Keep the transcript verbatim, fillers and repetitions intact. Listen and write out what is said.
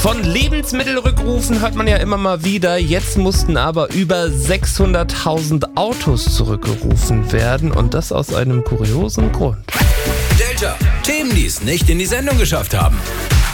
Von Lebensmittelrückrufen hört man ja immer mal wieder. Jetzt mussten aber über sechshunderttausend Autos zurückgerufen werden und das aus einem kuriosen Grund. Delta, Themen, die es nicht in die Sendung geschafft haben.